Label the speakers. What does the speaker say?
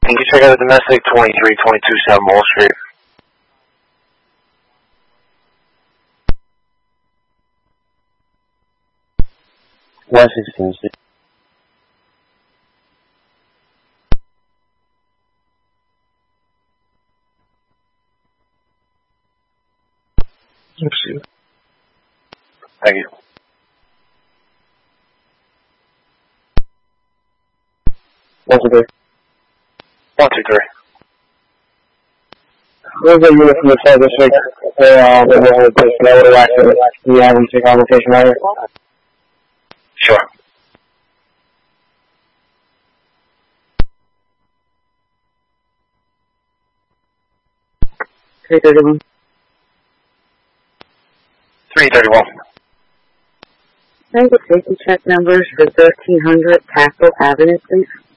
Speaker 1: Can you check out the domestic 2322 South Mall Street?
Speaker 2: West 16th Street.
Speaker 1: Let's see. Thank you.
Speaker 2: 123.
Speaker 1: 123.
Speaker 2: Where's the unit from the South District for the Florida accident? Do you have any check on location right here?
Speaker 1: Sure.
Speaker 2: Okay, 31.
Speaker 1: 331.
Speaker 3: Can I get safety check numbers for 1300 Castle Avenue, please?